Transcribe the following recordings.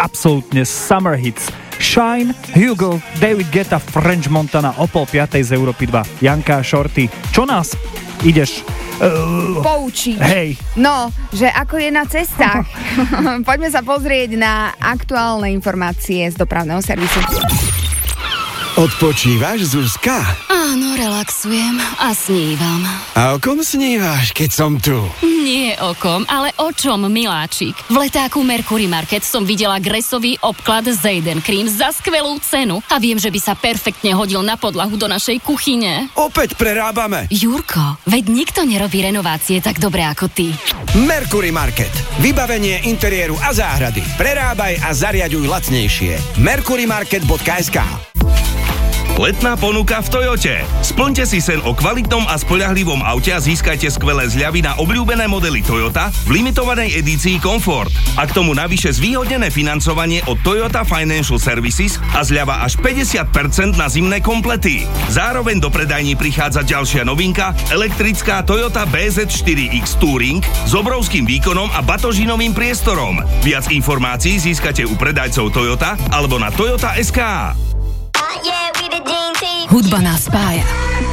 absolútne summer hits. Shine, Hugo, David Guetta, French Montana o 4:30 z Európy 2. Janka a Shorty, čo nás ideš poučiť? Hej. No, že ako je na cestách. Poďme sa pozrieť na aktuálne informácie z dopravného servisu. Odpočívaš, Zuzka? Áno, relaxujem a snívam. A o kom snívaš, keď som tu? Nie o kom, ale o čom, miláčik. V letáku Mercury Market som videla gresový obklad Zayden Cream za skvelú cenu a viem, že by sa perfektne hodil na podlahu do našej kuchyne. Opäť prerábame. Jurko, veď nikto nerobí renovácie tak dobre ako ty. Mercury Market. Vybavenie interiéru a záhrady. Prerábaj a zariaďuj lacnejšie. mercurymarket.sk. Letná ponuka v Toyote. Splňte si sen o kvalitnom a spoľahlivom aute a získajte skvelé zľavy na obľúbené modely Toyota v limitovanej edícii Comfort. A k tomu navyše zvýhodnené financovanie od Toyota Financial Services a zľava až 50% na zimné komplety. Zároveň do predajní prichádza ďalšia novinka, elektrická Toyota BZ4X Touring s obrovským výkonom a batožinovým priestorom. Viac informácií získate u predajcov Toyota alebo na Toyota.sk. Hudba nás spája.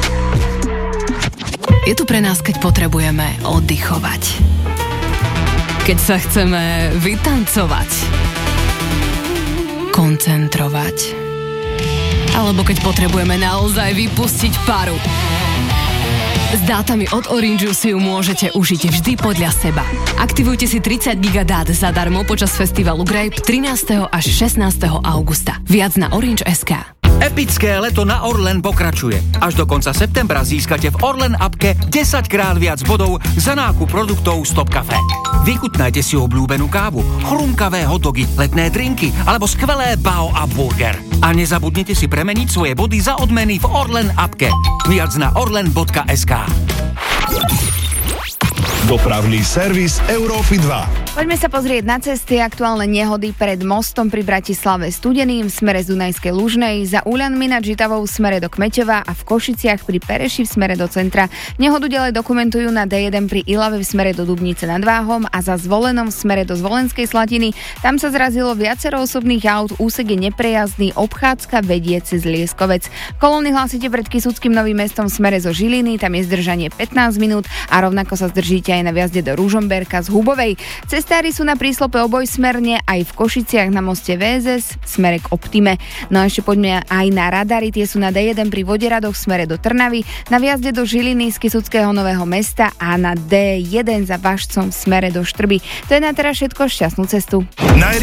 Je tu pre nás, keď potrebujeme oddychovať. Keď sa chceme vytancovať. Koncentrovať. Alebo keď potrebujeme naozaj vypustiť paru. S dátami od Orange si ju môžete užiť vždy podľa seba. Aktivujte si 30 GB dát zadarmo počas festivalu Grape 13. až 16. augusta. Viac na Orange.sk. Epické leto na Orlen pokračuje. Až do konca septembra získate v Orlen appke 10-krát viac bodov za nákup produktov Stop Cafe. Vychutnajte si obľúbenú kávu, chrumkavé hotdogy, letné drinky alebo skvelé bao a burger. A nezabudnite si premeniť svoje body za odmeny v Orlen appke. Viac na orlen.sk. Dopravný servis Európy 2. Poďme sa pozrieť na cesty. Aktuálne nehody pred mostom pri Bratislave Studeným v smere z Dunajskej Lužnej, za Úľanmi nad Žitavou v smere do Kmeťova a v Košiciach pri Pereši v smere do centra. Nehodu ďalej dokumentujú na D1 pri Ilave v smere do Dubnice nad Váhom a za Zvolenom v smere do Zvolenskej Slatiny. Tam sa zrazilo viacero osobných aut, úsek je neprejazdný, obchádzka vedie cez Lieskovec. Kolóny hlásite pred Kysuckým Novým Mestom v smere zo Žiliny, tam je zdržanie 15 minút a rovnako sa zdržíte aj na viazde do Ružomberka z Hubovej. Cestári sú na príslope obojsmerne aj v Košiciach na moste VZS v smere k Optime. No a ešte poďme aj na radary, tie sú na D1 pri Voderadoch v smere do Trnavy, na viazde do Žiliny z Kysuckého Nového Mesta a na D1 za Važcom v smere do Štrby. To je na teraz všetko, šťastnú cestu.